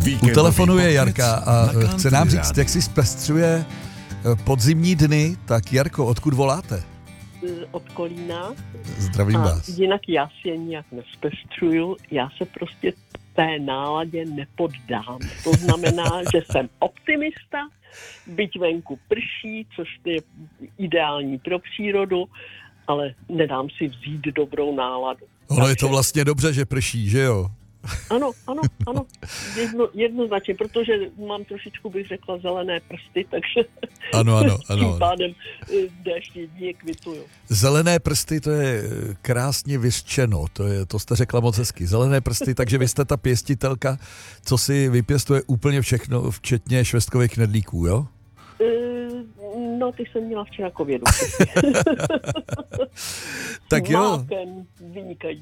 U telefonu je Jarka a chce nám říct, jak si zpestřuje podzimní dny. Tak Jarko, odkud voláte? Od Kolína. Zdravím vás. Jinak já si je nijak nespestřuju, já se prostě té náladě nepoddám. To znamená, že jsem optimista, byť venku prší, což je ideální pro přírodu, ale nedám si vzít dobrou náladu. Ono je to vlastně dobře, že prší, že jo? Ano. Jednoznačně, protože mám trošičku, bych řekla, zelené prsty, takže ano. tím pádem déšť dní kvituju. Zelené prsty, to je krásně vyřčeno, to jste řekla moc hezky. Zelené prsty, takže vy jste ta pěstitelka, co si vypěstuje úplně všechno, včetně švestkových knedlíků, jo? No, ty jsem měla včera covidu. Tak jo. Mákem vynikají.